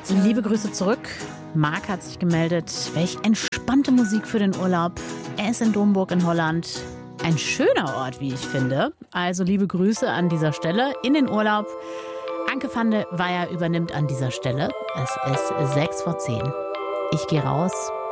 Liebe Grüße zurück. Marc hat sich gemeldet. Welch entspannte Musik für den Urlaub. Er ist in Domburg in Holland. Ein schöner Ort, wie ich finde. Also liebe Grüße an dieser Stelle in den Urlaub. Anke van de Weyer übernimmt an dieser Stelle. Es ist 6:10. Ich gehe raus.